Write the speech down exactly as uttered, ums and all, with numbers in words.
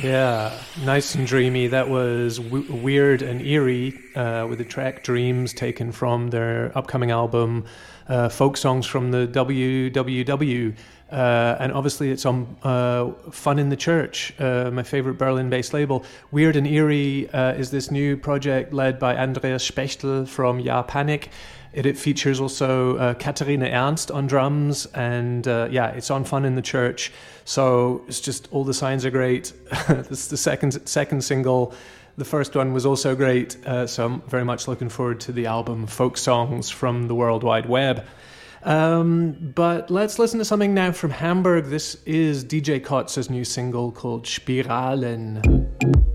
Yeah, nice and dreamy. That was w- Weird and Eerie uh, with the track Dreams, taken from their upcoming album uh, Folk Songs from the W W W. Uh, and obviously it's on uh, Fun in the Church, uh, my favorite Berlin-based label. Weird and Eerie uh, is this new project led by Andreas Spechtel from Ja Panic. It, it features also uh, Katharina Ernst on drums, and uh, yeah, it's on Fun in the Church. So it's just, all the signs are great. This is the second second single. The first one was also great, uh, so I'm very much looking forward to the album Folk Songs from the World Wide Web. Um, but let's listen to something now from Hamburg. This is D J Kotz's new single called Spiralen.